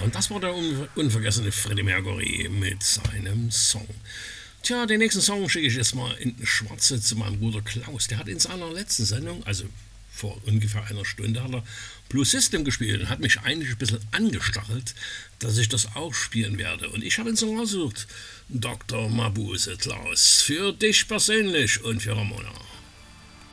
und das war der unvergessene Freddie Mercury mit seinem Song. Tja, den nächsten Song schicke ich jetzt mal in Schwarze zu meinem Bruder Klaus. Der hat in seiner letzten Sendung, also vor ungefähr einer Stunde, hat er Blue System gespielt und hat mich eigentlich ein bisschen angestachelt, dass ich das auch spielen werde. Und ich habe ihn so rausgesucht. Dr. Mabuse Klaus, für dich persönlich und für Ramona.